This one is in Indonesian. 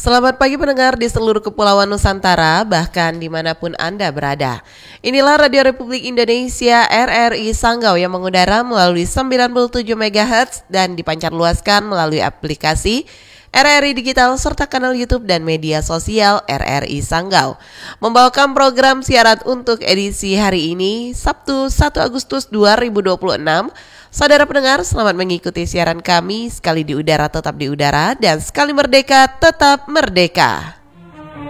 Selamat pagi pendengar di seluruh kepulauan Nusantara, bahkan dimanapun Anda berada. Inilah Radio Republik Indonesia RRI Sanggau yang mengudara melalui 97 MHz dan dipancarluaskan melalui aplikasi RRI Digital serta kanal YouTube dan media sosial RRI Sanggau. Membawakan program siaran untuk edisi hari ini, Sabtu 1 Agustus 2026. Saudara pendengar, selamat mengikuti siaran kami. Sekali di udara tetap di udara dan sekali merdeka tetap merdeka.